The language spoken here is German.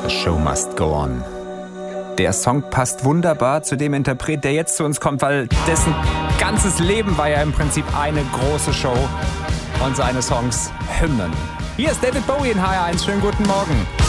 The Show Must Go On. Der Song passt wunderbar zu dem Interpret, der jetzt zu uns kommt, weil dessen ganzes Leben war ja im Prinzip eine große Show und seine Songs Hymnen. Hier ist David Bowie in HR1. Schönen guten Morgen.